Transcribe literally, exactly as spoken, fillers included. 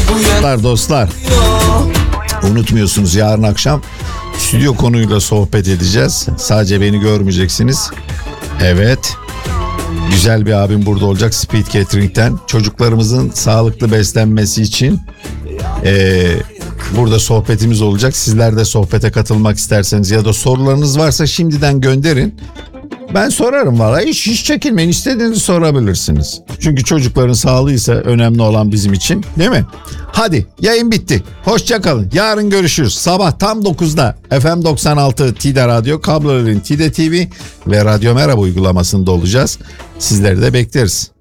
Dostlar dostlar, unutmuyorsunuz, yarın akşam stüdyo konuyla sohbet edeceğiz. Sadece beni görmeyeceksiniz. Evet, güzel bir abim burada olacak Speed Catering'ten. Çocuklarımızın sağlıklı beslenmesi için ee, burada sohbetimiz olacak. Sizler de sohbete katılmak isterseniz ya da sorularınız varsa şimdiden gönderin. Ben sorarım valla, hiç, hiç çekinmeyin, istediğinizi sorabilirsiniz. Çünkü çocukların sağlığı ise önemli olan bizim için, değil mi? Hadi, yayın bitti. Hoşça kalın. Yarın görüşürüz. Sabah tam dokuzda F M doksan altı Tide Radyo, kabloların Tide T V ve Radyo Merhaba uygulamasında olacağız. Sizleri de bekleriz.